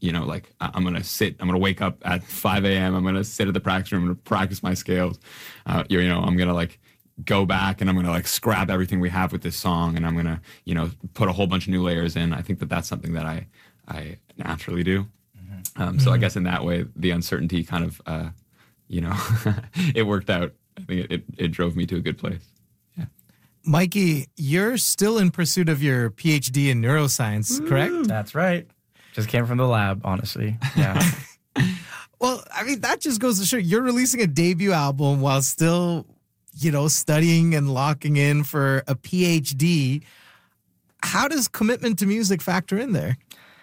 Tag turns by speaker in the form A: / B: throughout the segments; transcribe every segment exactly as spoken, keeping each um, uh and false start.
A: you know, like I'm going to sit, I'm going to wake up at five a.m. I'm going to sit at the practice room, I'm going to practice my scales. Uh, you know, I'm going to like go back and I'm going to like scrap everything we have with this song, and I'm going to, you know, put a whole bunch of new layers in. I think that that's something that I, I naturally do. Mm-hmm. Um, so mm-hmm. I guess in that way, the uncertainty kind of, uh, you know, it worked out. I think it, it, it drove me to a good place. Yeah.
B: Mikey, you're still in pursuit of your P H D in neuroscience, Woo. correct?
C: That's right. Just came from the lab, honestly. Yeah.
B: Well, I mean, that just goes to show you're releasing a debut album while still, you know, studying and locking in for a P H D. How does commitment to music factor in there?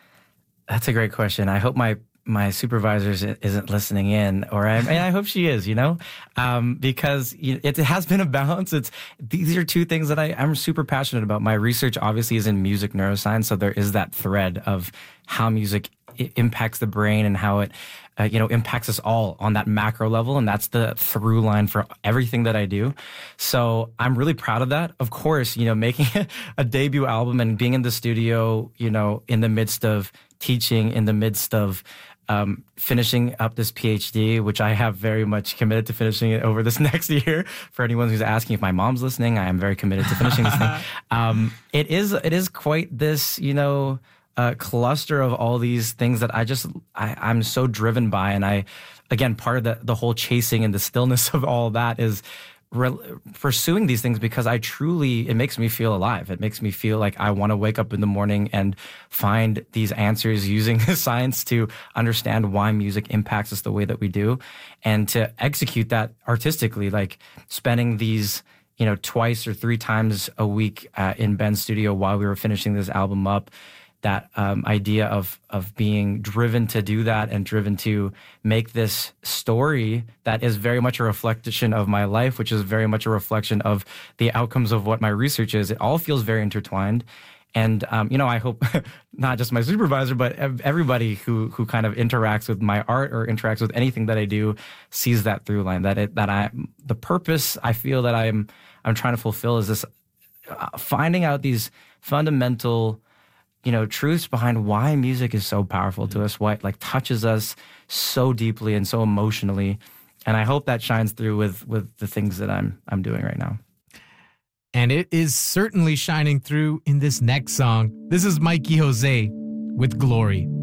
C: That's a great question. I hope my my supervisor isn't listening in, or I, and I hope she is, you know, um, because it has been a balance. It's these are two things that I, I'm super passionate about. My research obviously is in music neuroscience, so there is that thread of how music impacts the brain and how it, uh, you know, impacts us all on that macro level, and that's the through line for everything that I do. So I'm really proud of that. Of course, you know, making a debut album and being in the studio, you know, in the midst of teaching, in the midst of Um, finishing up this P H D, which I have very much committed to finishing it over this next year. For anyone who's asking if my mom's listening, I am very committed to finishing this thing. Um, it is it is quite this, you know, uh, cluster of all these things that I just I, I'm so driven by, and I, again, part of the the whole chasing and the stillness of all of that is Re- pursuing these things because I truly, it makes me feel alive. It makes me feel like I want to wake up in the morning and find these answers using science to understand why music impacts us the way that we do, and to execute that artistically, like spending these, you know, twice or three times a week uh, in Ben's studio while we were finishing this album up. That um, idea of of being driven to do that and driven to make this story that is very much a reflection of my life, which is very much a reflection of the outcomes of what my research is. It all feels very intertwined. And, um, you know, I hope not just my supervisor, but everybody who who kind of interacts with my art or interacts with anything that I do sees that through line, that it, that I, the purpose I feel that I'm, I'm trying to fulfill is this, uh, finding out these fundamental, you know, truths behind why music is so powerful to us, why it like touches us so deeply and so emotionally. And I hope that shines through with with the things that I'm I'm doing right now.
B: And it is certainly shining through in this next song. This is Mikey Jose with Glory.